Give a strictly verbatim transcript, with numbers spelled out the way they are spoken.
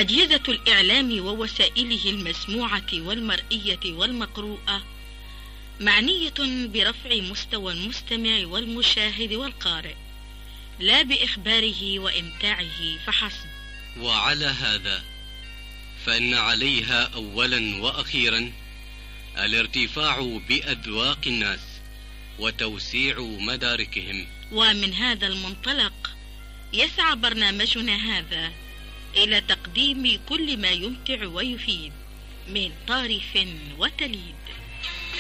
أجهزة الإعلام ووسائله المسموعة والمرئية والمقروءة معنية برفع مستوى المستمع والمشاهد والقارئ، لا بإخباره وإمتاعه فحسب. وعلى هذا فإن عليها أولا وأخيرا الارتفاع بأذواق الناس وتوسيع مداركهم. ومن هذا المنطلق يسعى برنامجنا هذا إلى تقديم كل ما يمتع ويفيد من طارف وتليد.